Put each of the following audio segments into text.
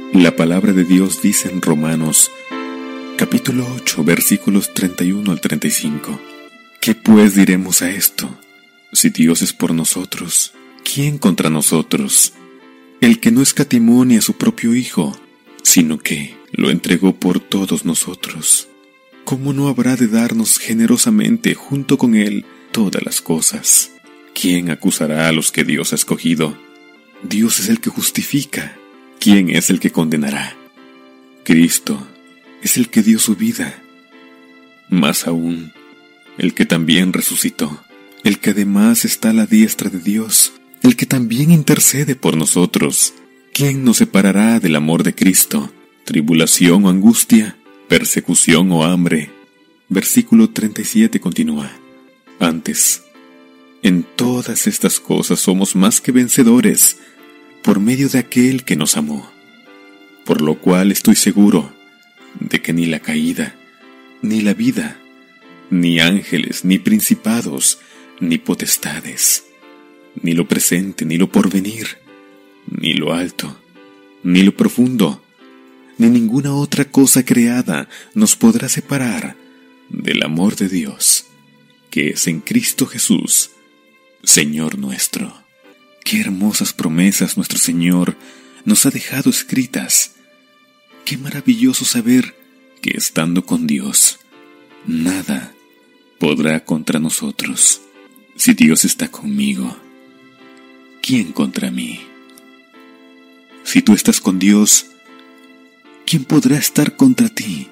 La palabra de Dios dice en Romanos, capítulo 8, versículos 31 al 35. ¿Qué pues diremos a esto? Si Dios es por nosotros, ¿quién contra nosotros? El que no escatimó ni a su propio Hijo, sino que lo entregó por todos nosotros, ¿cómo no habrá de darnos generosamente junto con Él todas las cosas? ¿Quién acusará a los que Dios ha escogido? Dios es el que justifica. ¿Quién es el que condenará? Cristo es el que dio su vida. Más aún, el que también resucitó, el que además está a la diestra de Dios, el que también intercede por nosotros. ¿Quién nos separará del amor de Cristo? ¿Tribulación o angustia? ¿Persecución o hambre? Versículo 37 continúa. Antes, en todas estas cosas somos más que vencedores, por medio de aquel que nos amó. Por lo cual estoy seguro de que ni la caída, ni la vida, ni ángeles, ni principados, ni potestades, ni lo presente, ni lo porvenir, ni lo alto, ni lo profundo, ni ninguna otra cosa creada nos podrá separar del amor de Dios, que es en Cristo Jesús, Señor nuestro. Qué hermosas promesas nuestro Señor nos ha dejado escritas. Qué maravilloso saber que estando con Dios, nada podrá contra nosotros. Si Dios está conmigo, ¿quién contra mí? Si tú estás con Dios, ¿quién podrá estar contra ti?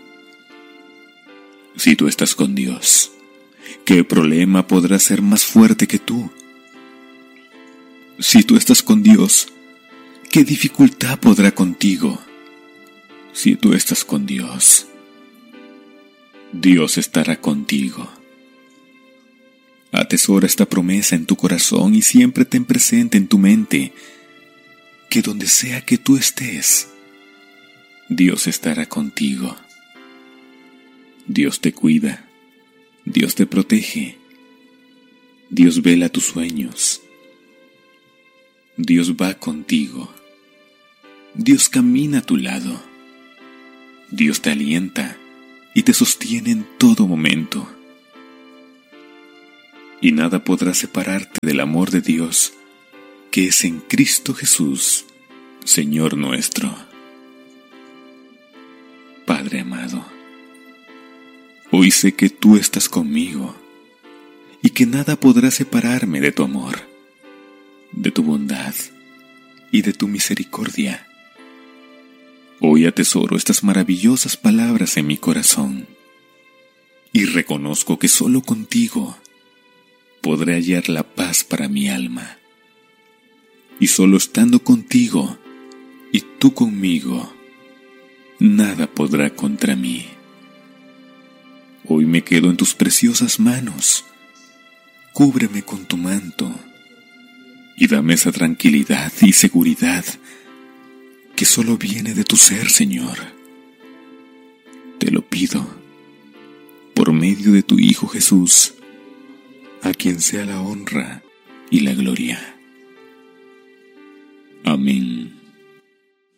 Si tú estás con Dios, ¿qué problema podrá ser más fuerte que tú? Si tú estás con Dios, ¿qué dificultad podrá contigo? Si tú estás con Dios, Dios estará contigo. Atesora esta promesa en tu corazón y siempre ten presente en tu mente que donde sea que tú estés, Dios estará contigo. Dios te cuida, Dios te protege, Dios vela tus sueños, Dios va contigo, Dios camina a tu lado, Dios te alienta y te sostiene en todo momento. Y nada podrá separarte del amor de Dios, que es en Cristo Jesús, Señor nuestro. Padre amado, hoy sé que tú estás conmigo y que nada podrá separarme de tu amor, de tu bondad y de tu misericordia. Hoy atesoro estas maravillosas palabras en mi corazón y reconozco que solo contigo podré hallar la paz para mi alma. Y solo estando contigo y tú conmigo, nada podrá contra mí. Hoy me quedo en tus preciosas manos. Cúbreme con tu manto y dame esa tranquilidad y seguridad que solo viene de tu ser, Señor. Te lo pido por medio de tu Hijo Jesús, a quien sea la honra y la gloria. Amén.